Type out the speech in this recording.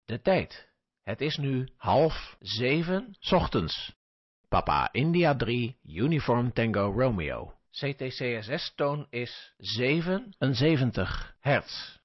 De tijd. Het is nu 6:30 ochtends. Papa India 3, Uniform Tango Romeo. CTCSS-toon is 77 hertz.